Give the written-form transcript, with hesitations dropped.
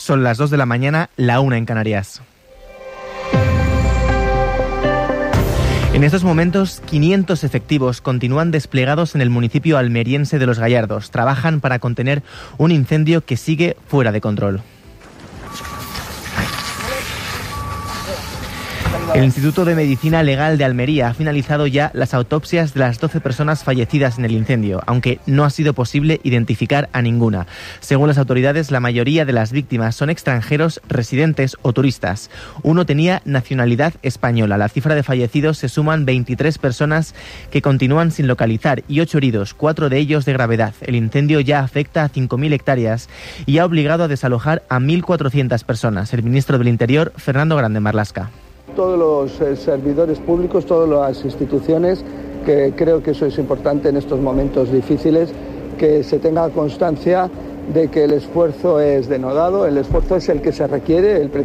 Son las 2 de la mañana, la 1 en Canarias. En estos momentos, 500 efectivos continúan desplegados en el municipio almeriense de Los Gallardos. Trabajan para contener un incendio que sigue fuera de control. El Instituto de Medicina Legal de Almería ha finalizado ya las autopsias de las 12 personas fallecidas en el incendio, aunque no ha sido posible identificar a ninguna. Según las autoridades, la mayoría de las víctimas son extranjeros, residentes o turistas. Uno tenía nacionalidad española. La cifra de fallecidos se suman 23 personas que continúan sin localizar y 8 heridos, 4 de ellos de gravedad. El incendio ya afecta a 5.000 hectáreas y ha obligado a desalojar a 1.400 personas. El ministro del Interior, Fernando Grande Marlaska. Todos los servidores públicos, todas las instituciones, que creo que eso es importante en estos momentos difíciles, que se tenga constancia de que el esfuerzo es denodado, el esfuerzo es el que se requiere,